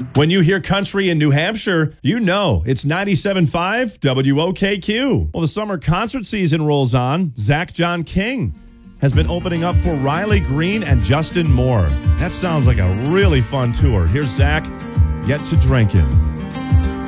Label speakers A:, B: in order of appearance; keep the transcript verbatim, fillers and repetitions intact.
A: When you hear country in New Hampshire, you know it's ninety-seven point five W O K Q. Well, the summer concert season rolls on. Zach John King has been opening up for Riley Green and Justin Moore. That sounds like a really fun tour. Here's Zach, Get to Drinking.